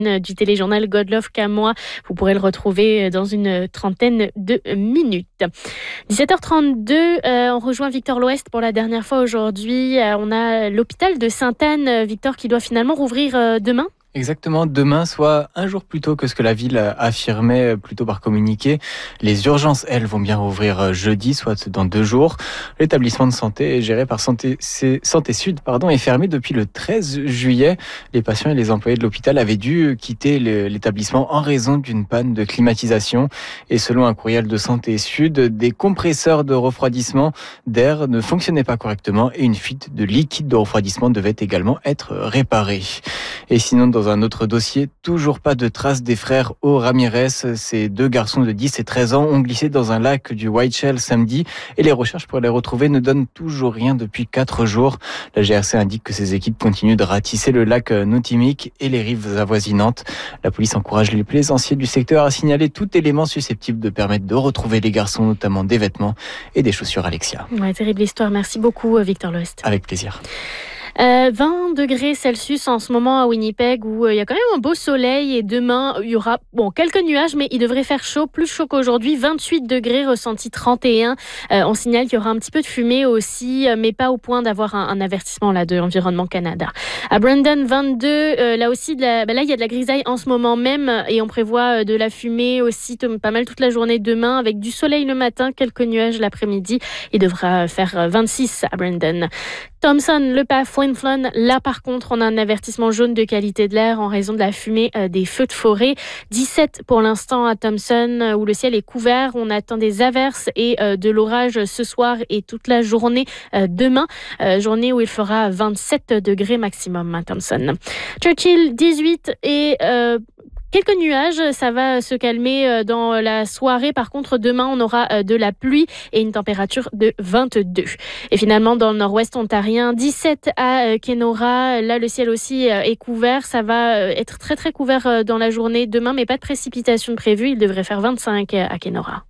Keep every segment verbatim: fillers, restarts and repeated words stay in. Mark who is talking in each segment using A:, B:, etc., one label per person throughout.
A: du téléjournal God Love qu'à moi. Vous pourrez le retrouver dans une trentaine de minutes. dix-sept heures trente-deux, euh, on rejoint Victor l'Ouest pour la dernière fois aujourd'hui. Euh, on a l'hôpital de Sainte-Anne, Victor, qui doit finalement rouvrir euh, demain.
B: Exactement, demain, soit un jour plus tôt que ce que la ville affirmait plutôt par communiqué. Les urgences, elles, vont bien rouvrir jeudi, soit dans deux jours. L'établissement de santé géré par Santé, Santé Sud pardon, est fermé depuis le treize juillet. Les patients et les employés de l'hôpital avaient dû quitter l'établissement en raison d'une panne de climatisation. Et selon un courriel de Santé Sud, des compresseurs de refroidissement d'air ne fonctionnaient pas correctement et une fuite de liquide de refroidissement devait également être réparée. Et sinon, dans Dans un autre dossier, toujours pas de traces des frères O. Ramirez. Ces deux garçons de dix et treize ans ont glissé dans un lac du Whiteshell samedi et les recherches pour les retrouver ne donnent toujours rien depuis quatre jours. La G R C indique que ces équipes continuent de ratisser le lac Notimic et les rives avoisinantes. La police encourage les plaisanciers du secteur à signaler tout élément susceptible de permettre de retrouver les garçons, notamment des vêtements et des chaussures. Alexia.
A: Ouais, terrible histoire. Merci beaucoup, Victor l'Ouest.
B: Avec plaisir.
A: Euh, vingt degrés Celsius en ce moment à Winnipeg où il euh, y a quand même un beau soleil et demain il y aura bon, quelques nuages mais il devrait faire chaud, plus chaud qu'aujourd'hui, vingt-huit degrés, ressenti trente et un. Euh, on signale qu'il y aura un petit peu de fumée aussi mais pas au point d'avoir un, un avertissement là de Environnement Canada. À Brandon vingt-deux, euh, là aussi de la, ben là il y a de la grisaille en ce moment même et on prévoit de la fumée aussi t- pas mal toute la journée demain avec du soleil le matin, quelques nuages l'après-midi. Il devra faire vingt-six à Brandon. Thompson, Le Pas, Flin Flon, là par contre on a un avertissement jaune de qualité de l'air en raison de la fumée euh, des feux de forêt. dix-sept pour l'instant à Thompson euh, où le ciel est couvert, on attend des averses et euh, de l'orage ce soir et toute la journée euh, demain, euh, journée où il fera vingt-sept degrés maximum à Thompson. Churchill dix-huit et euh, quelques nuages, ça va se calmer dans la soirée. Par contre, demain, on aura de la pluie et une température de vingt-deux. Et finalement, dans le nord-ouest ontarien, dix-sept à Kenora. Là, le ciel aussi est couvert. Ça va être très, très couvert dans la journée demain, mais pas de précipitations prévues. Il devrait faire vingt-cinq à Kenora.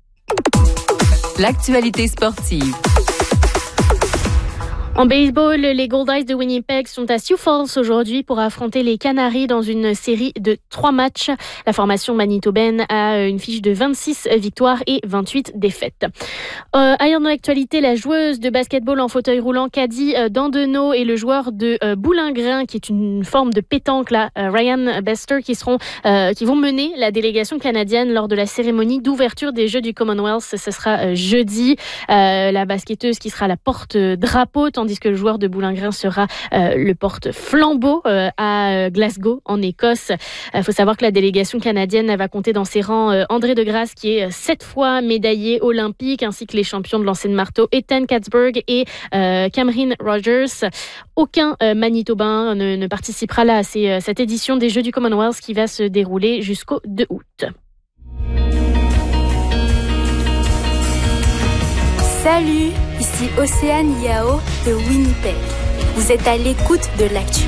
C: L'actualité sportive.
A: En baseball, les Goldeyes de Winnipeg sont à Sioux Falls aujourd'hui pour affronter les Canaries dans une série de trois matchs. La formation manitobaine a une fiche de vingt-six victoires et vingt-huit défaites. Euh, ailleurs dans l'actualité, la joueuse de basketball en fauteuil roulant Caddy euh, Dandenot et le joueur de euh, boulingrin, qui est une forme de pétanque, là, euh, Ryan Bester, qui, seront, euh, qui vont mener la délégation canadienne lors de la cérémonie d'ouverture des Jeux du Commonwealth. Ce sera euh, jeudi. Euh, la basketteuse qui sera la porte-drapeau, tandis que le joueur de boulingrin sera euh, le porte-flambeau euh, à Glasgow, en Écosse. Il euh, faut savoir que la délégation canadienne elle va compter dans ses rangs euh, André Degrasse, qui est sept fois médaillé olympique, ainsi que les champions de lancer de marteau Ethan Katzberg et euh, Cameron Rogers. Aucun euh, Manitobain ne, ne participera là à ces, euh, cette édition des Jeux du Commonwealth qui va se dérouler jusqu'au deux août.
D: Salut, ici Océane Yao de Winnipeg. Vous êtes à l'écoute de l'actuel.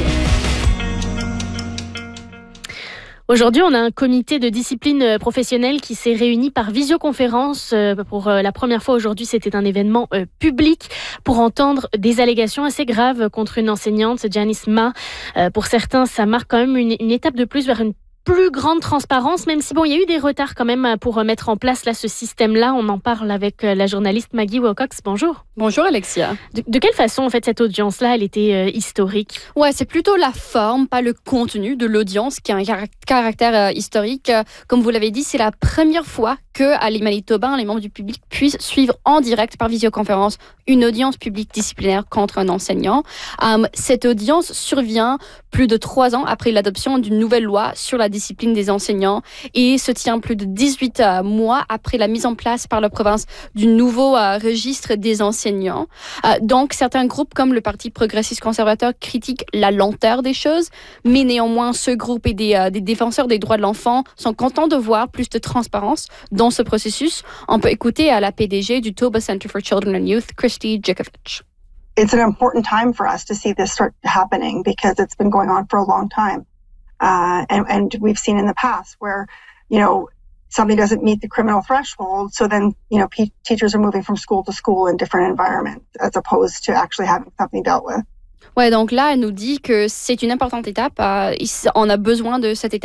A: Aujourd'hui, on a un comité de discipline professionnelle qui s'est réuni par visioconférence pour la première fois aujourd'hui. C'était un événement public pour entendre des allégations assez graves contre une enseignante, Janice Ma. Pour certains, ça marque quand même une, une étape de plus vers une plus grande transparence, même si bon, il y a eu des retards quand même pour mettre en place là ce système-là. On en parle avec la journaliste Maggie Wilcox. Bonjour.
E: Bonjour Alexia.
A: De, de quelle façon en fait cette audience-là, elle était euh, historique?
E: Ouais, c'est plutôt la forme, pas le contenu de l'audience qui a un car- caractère euh, historique. Euh, comme vous l'avez dit, c'est la première fois que à les Manitobains, les membres du public puissent suivre en direct par visioconférence une audience publique disciplinaire contre un enseignant. Um, cette audience survient plus de trois ans après l'adoption d'une nouvelle loi sur la discipline des enseignants et se tient plus de dix-huit euh, mois après la mise en place par la province du nouveau euh, registre des enseignants. Euh, donc, certains groupes comme le Parti progressiste conservateur critiquent la lenteur des choses, mais néanmoins, ce groupe et des, euh, des défenseurs des droits de l'enfant sont contents de voir plus de transparence dans ce processus. On peut écouter à la P D G du Toba Center for Children and Youth, Christy Djikovich.
F: It's an important time for us to see this start happening because it's been going on for a long time. Uh, and, and we've seen in the past where, you know, somebody doesn't meet the criminal threshold. So then, you know, p- teachers are moving from school to school in different environments as opposed to actually having something dealt with.
E: Ouais, donc là, elle nous dit que c'est une importante étape. Euh, on a besoin de cette étape